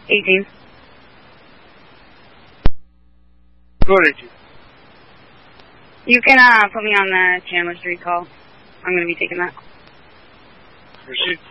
18. Go ahead, 18. You can put me on the Chandler Street call. I'm going to be taking that. Proceed.